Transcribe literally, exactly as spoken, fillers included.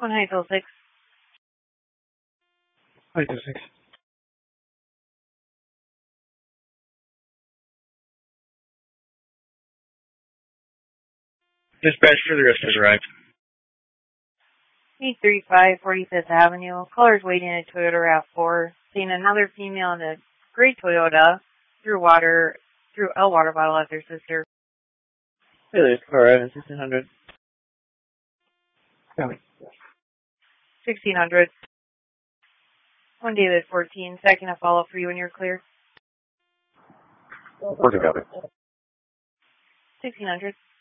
One Heightville six. Heightville six. Dispatch for the rest has arrived. eight three five forty-fifth Avenue. Callers waiting at Toyota RAV four. Seeing another female in a gray Toyota through water, through a water bottle at their sister. Hey, there's Cora, sixteen hundred. Copy. sixteen hundred. One David fourteen. Second to follow for you when you're clear. fourteen copy. sixteen hundred.